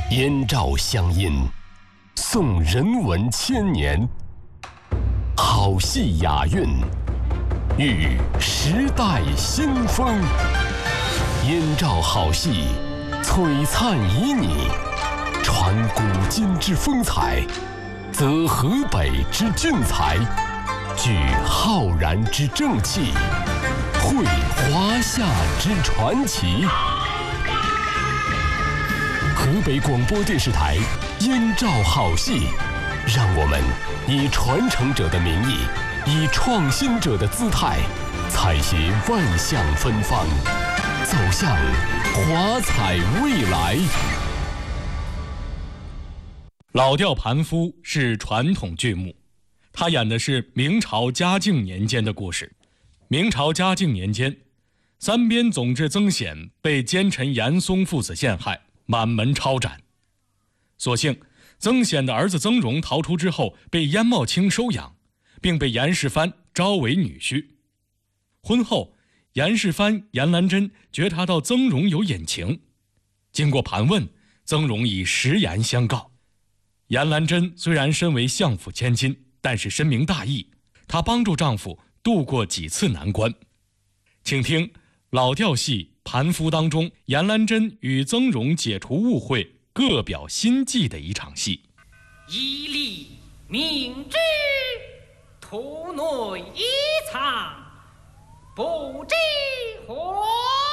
燕赵乡音，颂人文千年，好戏雅韵，遇时代新风。燕赵好戏，璀璨旖旎，传古今之风采，则河北之俊才，聚浩然之正气，绘华夏之传奇。河北广播电视台燕赵好戏，让我们以传承者的名义，以创新者的姿态，采撷万象芬芳，走向华彩未来。 老调盘夫是传统剧目，他演的是明朝嘉靖年间的故事。明朝嘉靖年间，三边总制曾显被奸臣严嵩父子陷害，满门抄斩。所幸曾显的儿子曾荣逃出之后被严茂卿收养，并被严世蕃招为女婿。婚后，严世蕃、严兰珍觉察到曾荣有隐情，经过盘问，曾荣以实言相告。严兰珍虽然身为相府千金，但是深明大义，她帮助丈夫度过几次难关。请听老调戏《盘夫》当中严兰珍与曾荣解除误会，各表心迹的一场戏。 以利明之，图内一藏，不知何